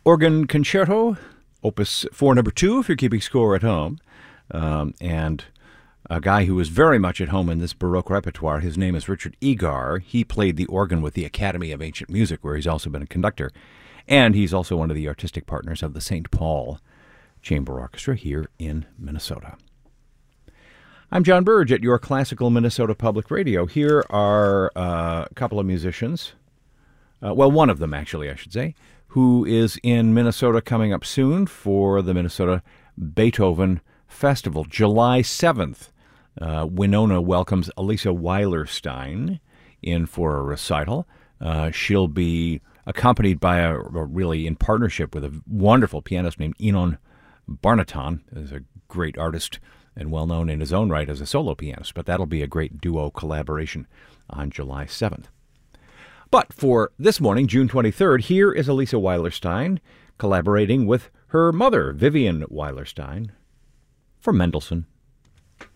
Organ Concerto, Opus 4, number 2, if you're keeping score at home. And a guy who is very much at home in this Baroque repertoire, his name is Richard Egar. He played the organ with the Academy of Ancient Music, where he's also been a conductor. And he's also one of the artistic partners of the St. Paul Chamber Orchestra here in Minnesota. I'm John Burge at your Classical Minnesota Public Radio. Here are a couple of musicians. One of them, actually, I should say, who is in Minnesota coming up soon for the Minnesota Beethoven Festival. July 7th, Winona welcomes Elisa Weilerstein in for a recital. She'll be accompanied by really in partnership with a wonderful pianist named Enon Barnaton, who's a great artist and well-known in his own right as a solo pianist. But that'll be a great duo collaboration on July 7th. But for this morning, June 23rd, here is Elisa Weilerstein collaborating with her mother, Vivian Weilerstein, for Mendelssohn.